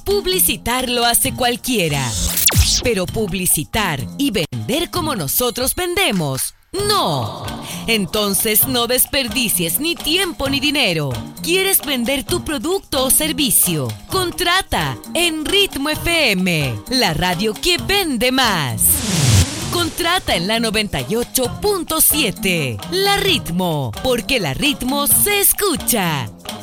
Publicitar lo hace cualquiera. Pero publicitar y vender como nosotros vendemos, ¡no! Entonces no desperdicies ni tiempo ni dinero. ¿Quieres vender tu producto o servicio? Contrata en Ritmo FM, la radio que vende más. Contrata en la 98.7, La Ritmo, porque la Ritmo se escucha.